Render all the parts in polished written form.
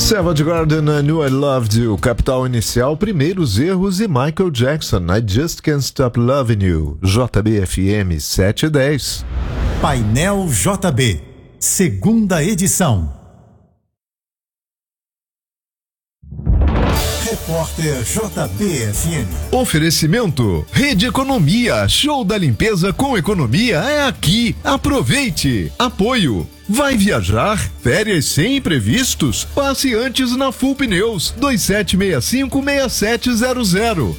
Savage Garden, I Knew I Loved You, Capital Inicial, Primeiros Erros e Michael Jackson, I Just Can't Stop Loving You, JBFM 710. Painel JB, segunda edição. Repórter JBFM. Oferecimento, Rede Economia, show da limpeza com economia é aqui, aproveite. Apoio, vai viajar? Férias sem imprevistos? Passe antes na Full Pneus, 2765-6700.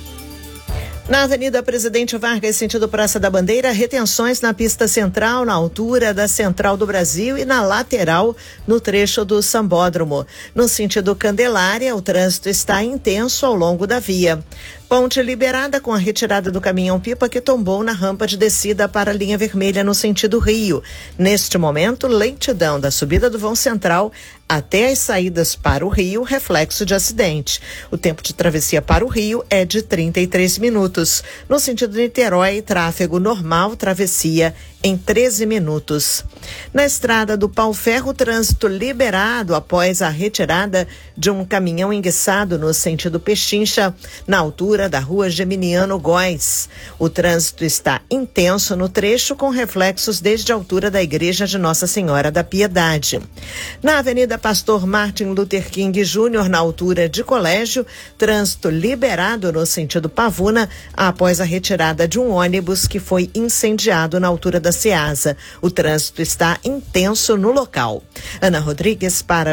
Na Avenida Presidente Vargas, sentido Praça da Bandeira, retenções na pista central, na altura da Central do Brasil e na lateral, no trecho do Sambódromo. No sentido Candelária, o trânsito está intenso ao longo da via. Ponte liberada com a retirada do caminhão-pipa que tombou na rampa de descida para a linha vermelha no sentido Rio. Neste momento, lentidão da subida do vão central até as saídas para o Rio, reflexo de acidente. O tempo de travessia para o Rio é de 33 minutos. No sentido Niterói, tráfego normal, travessia em 13 minutos. Na estrada do Pau-Ferro, trânsito liberado após a retirada de um caminhão enguiçado no sentido Pechincha, na altura da rua Geminiano Góes. O trânsito está intenso no trecho, com reflexos desde a altura da Igreja de Nossa Senhora da Piedade. Na Avenida Pastor Martin Luther King Jr., na altura de Colégio, trânsito liberado no sentido Pavuna, após a retirada de um ônibus que foi incendiado na altura da Ceasa. O trânsito está intenso no local. Ana Rodrigues para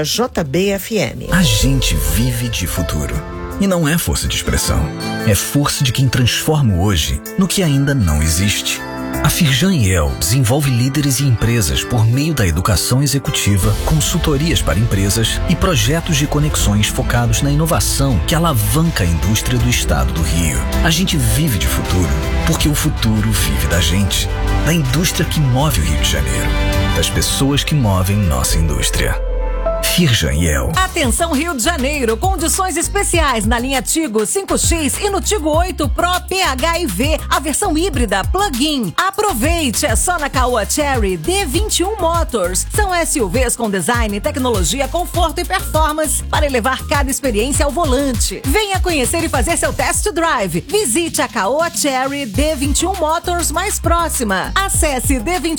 JBFM. A gente vive de futuro. E não é força de expressão. É força de quem transforma o hoje no que ainda não existe. A Firjan Yale desenvolve líderes e empresas por meio da educação executiva, consultorias para empresas e projetos de conexões focados na inovação que alavanca a indústria do estado do Rio. A gente vive de futuro porque o futuro vive da gente, da indústria que move o Rio de Janeiro, das pessoas que movem nossa indústria. Firjan Yale. Atenção Rio de Janeiro, condições especiais na linha Tigo 5X e no Tigo 8 Pro PHEV, a versão híbrida plug-in. Aproveite, é só na Caoa Chery D21 Motors. São SUVs com design, tecnologia, conforto e performance para elevar cada experiência ao volante. Venha conhecer e fazer seu test drive. Visite a Caoa Chery D21 Motors mais próxima. Acesse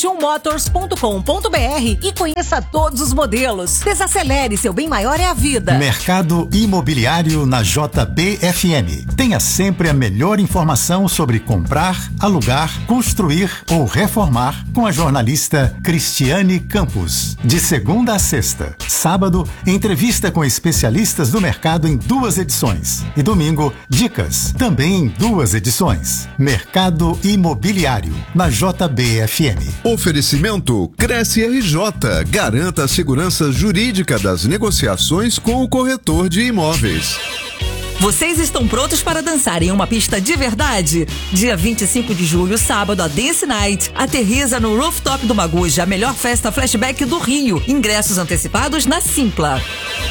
d21motors.com.br e conheça todos os modelos. Desacelere, seu bem maior é a vida. Mercado Imobiliário na JBFM. Tenha sempre a melhor informação sobre comprar, alugar, construir ou reformar com a jornalista Cristiane Campos. De segunda a sexta. Sábado, entrevista com especialistas do mercado em 2 edições. E domingo, dicas, também em 2 edições. Mercado Imobiliário na JBFM. Oferecimento Cresce RJ. Garanta a segurança jurídica das negociações com o corretor de imóveis. Vocês estão prontos para dançar em uma pista de verdade? Dia 25 de julho, sábado, a Dance Night aterriza no Rooftop do Maguja, a melhor festa flashback do Rio. Ingressos antecipados na Simpla.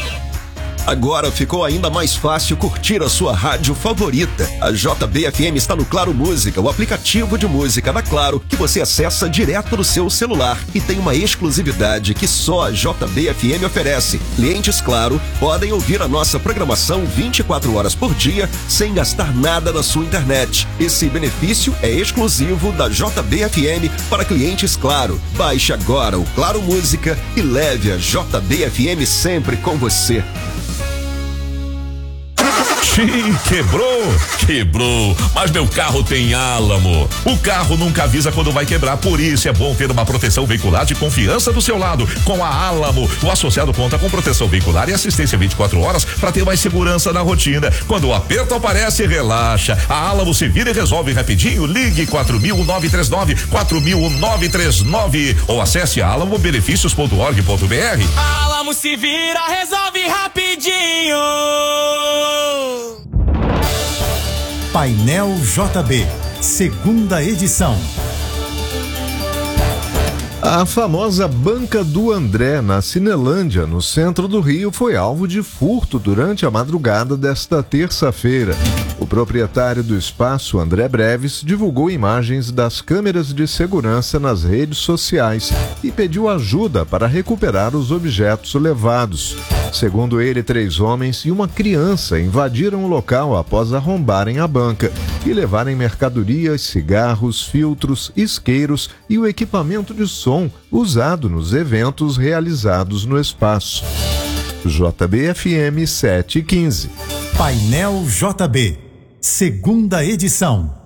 Agora ficou ainda mais fácil curtir a sua rádio favorita. A JBFM está no Claro Música, o aplicativo de música da Claro, que você acessa direto no seu celular e tem uma exclusividade que só a JBFM oferece. Clientes Claro podem ouvir a nossa programação 24 horas por dia sem gastar nada na sua internet. Esse benefício é exclusivo da JBFM para clientes Claro. Baixe agora o Claro Música e leve a JBFM sempre com você. Quebrou, mas meu carro tem Álamo. O carro nunca avisa quando vai quebrar, por isso é bom ter uma proteção veicular de confiança do seu lado. Com a Álamo, o associado conta com proteção veicular e assistência 24 horas para ter mais segurança na rotina. Quando o aperto aparece, relaxa. A Álamo se vira e resolve rapidinho. Ligue 4.939 ou acesse alamobenefícios.org.br. Álamo se vira, resolve rapidinho. Painel JB, segunda edição. A famosa Banca do André, na Cinelândia, no centro do Rio, foi alvo de furto durante a madrugada desta terça-feira. O proprietário do espaço, André Breves, divulgou imagens das câmeras de segurança nas redes sociais e pediu ajuda para recuperar os objetos levados. Segundo ele, 3 homens e uma criança invadiram o local após arrombarem a banca e levarem mercadorias, cigarros, filtros, isqueiros e o equipamento de som usado nos eventos realizados no espaço. JBFM 715. Painel JB, segunda edição.